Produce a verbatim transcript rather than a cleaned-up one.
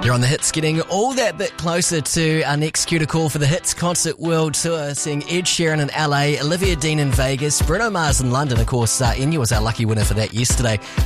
You're on the Hits, getting all that bit closer to our next cue to call for the Hits Concert World Tour, seeing Ed Sheeran in L A, Olivia Dean in Vegas, Bruno Mars in London. Of course, uh, Enya was our lucky winner for that yesterday.